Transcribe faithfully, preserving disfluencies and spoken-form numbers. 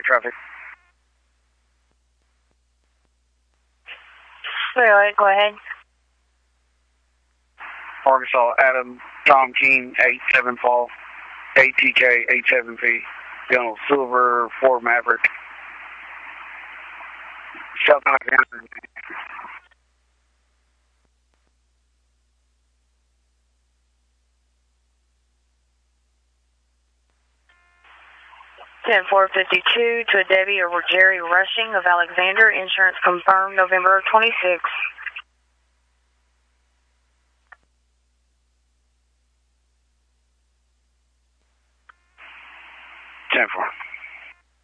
traffic. Alright, go ahead. Arkansas, Adam, Tom King, eight seven Fall, A T K, eight seven P. Gunel, Silver, Ford Maverick. South Alexander. ten four fifty-two to a Debbie over Jerry Rushing of Alexander. Insurance confirmed November twenty-sixth. ten four.